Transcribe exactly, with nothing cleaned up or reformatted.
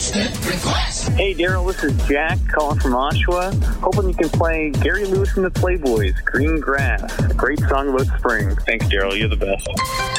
Instant request. Hey, Daryl, this is Jack calling from Oshawa. Hoping you can play Gary Lewis and the Playboys, Green Grass. Great song about spring. Thanks, Daryl. You're the best.